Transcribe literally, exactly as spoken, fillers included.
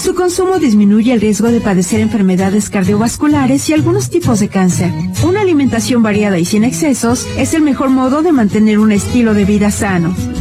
Su consumo disminuye el riesgo de padecer enfermedades cardiovasculares y algunos tipos de cáncer. Una alimentación variada y sin excesos es el mejor modo de mantener un estilo de vida sano.